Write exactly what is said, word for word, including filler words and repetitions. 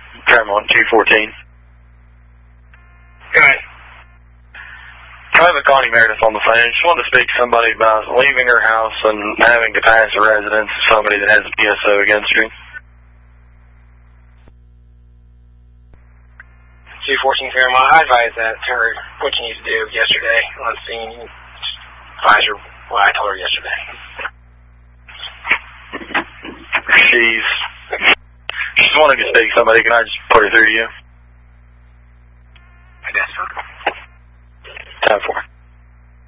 Paramount two fourteen. Go ahead. I have a Connie Meredith on the phone. I just wanted to speak to somebody about leaving her house and having to pass a residence to somebody that has a P S O against her. two fourteen Fairmont, I advised that to her what you need to do yesterday on scene. You advise her what I told her yesterday. She's, she's wanting to speak to somebody. Can I just put her through to you? I guess so. Time for it.